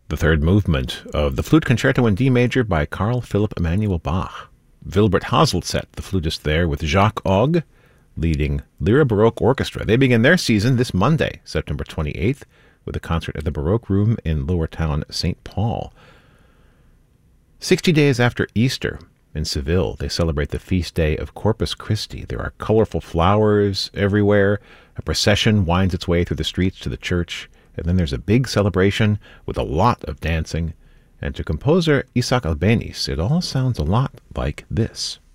the third movement of the Flute Concerto in D major by Carl Philipp Emanuel Bach. Wilbert Haselzet, the flutist there, with Jacques Ogg leading Lyra Baroque Orchestra. They begin their season this Monday, September 28th, with a concert at the Baroque Room in Lower Town, St. Paul. 60 days after Easter, in Seville, they celebrate the feast day of Corpus Christi. There are colorful flowers everywhere. A procession winds its way through the streets to the church. And then there's a big celebration with a lot of dancing. And to composer Isaac Albéniz, it all sounds a lot like this.